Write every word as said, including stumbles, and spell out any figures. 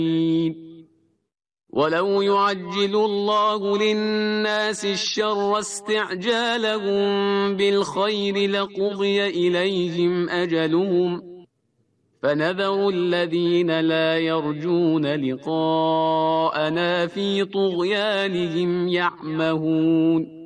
ولو يعجل الله للناس الشر استعجالهم بالخير لقضي إليهم أجلهم فنذر الذين لا يرجون لقاءنا في طغيانهم يعمهون